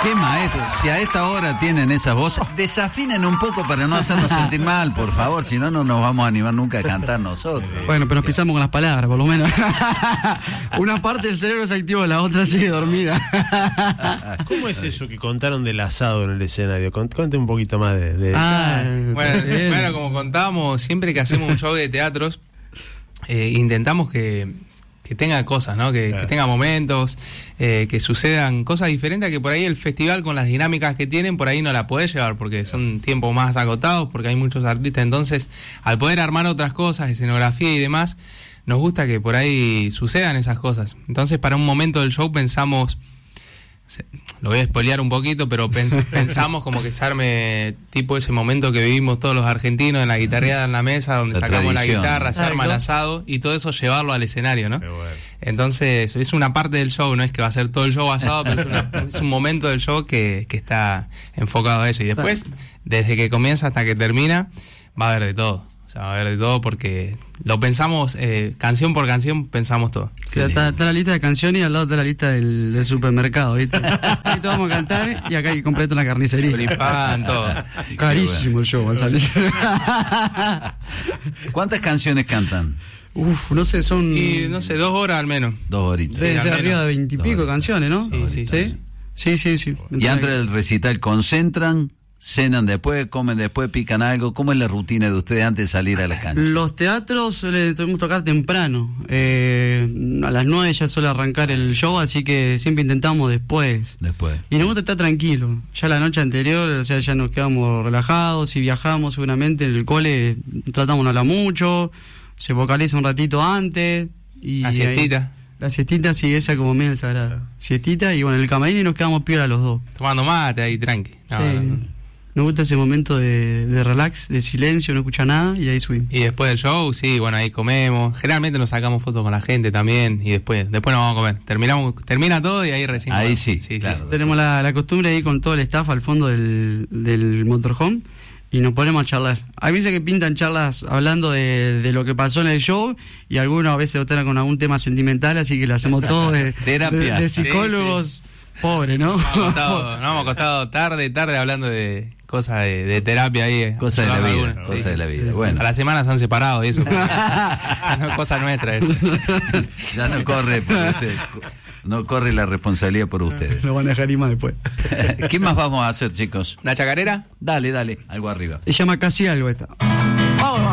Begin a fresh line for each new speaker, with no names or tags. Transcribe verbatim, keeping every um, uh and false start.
Qué maestro. Si a esta hora tienen esas voces, desafinen un poco para no hacernos sentir mal, por favor. Si no, no nos vamos a animar nunca a cantar nosotros.
Bueno, pero nos pisamos con las palabras, por lo menos. Una parte del cerebro se activa, la otra sigue dormida.
¿Cómo es eso que contaron del asado en el escenario? Cuente un poquito más de... de...
Ah,
bueno, bueno, como contábamos, siempre que hacemos un show de teatros, eh, intentamos que, que tenga cosas, ¿no? Que, claro. que tenga momentos, eh, que sucedan cosas diferentes, a que por ahí el festival con las dinámicas que tienen, por ahí no la podés llevar, porque son tiempos más acotados, porque hay muchos artistas. Entonces, al poder armar otras cosas, escenografía y demás, nos gusta que por ahí sucedan esas cosas. Entonces, para un momento del show pensamos, lo voy a spoilear un poquito, pero pens- pensamos como que se arme tipo ese momento que vivimos todos los argentinos en la guitarreada en la mesa, donde la sacamos tradición. La guitarra, se arma el asado y todo eso llevarlo al escenario, ¿no? Bueno. Entonces es una parte del show, no es que va a ser todo el show asado, pero es, una, es un momento del show que, que está enfocado a eso. Y después, desde que comienza hasta que termina, va a haber de todo. O sea, va a haber de todo porque lo pensamos, eh, canción por canción, pensamos todo.
O sea, está, está la lista de canciones y al lado está la lista del, del supermercado, ¿viste? Ahí todos vamos a cantar y acá hay completo la carnicería.
Flipan, todo.
Carísimo el show va a salir.
¿Cuántas canciones cantan?
Uf, no sé, son...
Y, no sé, dos horas al menos.
Dos horitas.
Debe ser arriba de veintipico canciones, ¿no?
Sí, sí, sí.
Sí, sí, sí.
Y antes del recital, ¿concentran? ¿Cenan después, comen después, pican algo? ¿Cómo es la rutina de ustedes antes de salir a las canchas?
Los teatros les tuvimos que tocar temprano. Eh, a las nueve ya suele arrancar el show, así que siempre intentamos después.
Después.
Y nos gusta estar tranquilo. Ya la noche anterior, o sea, ya nos quedamos relajados. Si viajamos, seguramente en el cole tratamos de no hablar mucho. Se vocaliza un ratito antes. Y
la siestita.
Ahí, la siestita, sí, esa como medio sagrada. Siestita y bueno, en el camarín y nos quedamos piola los dos.
Tomando mate ahí, tranqui. No,
sí.
no, no.
Nos gusta ese momento de, de relax, de silencio, no escucha nada y ahí subimos.
Y después del show, sí, bueno, ahí comemos. Generalmente nos sacamos fotos con la gente también y después después nos vamos a comer. Terminamos, termina todo y ahí recién.
Ahí
comemos.
sí,
sí,
claro.
sí, sí.
Tenemos la, la costumbre ahí con todo el staff al fondo del, del motorhome y nos ponemos a charlar. Hay veces que pintan charlas hablando de, de lo que pasó en el show y algunos a veces están con algún tema sentimental, así que le hacemos todo de,
terapia.
de, de psicólogos. Sí, sí. Pobre, ¿no?
Nos hemos acostado, nos hemos acostado tarde, tarde hablando de cosas de, de terapia ahí.
Cosas de la vida,
alguna.
cosas
sí,
de la vida.
Sí,
bueno.
A la semana se han separado y eso. Ya no es cosa nuestra eso.
Ya no corre por usted, no corre la responsabilidad por ustedes.
Lo van a dejar ir más después.
¿Qué más vamos a hacer, chicos?
¿Una chacarera?
Dale, dale, algo arriba.
Se llama Casi Algo esta.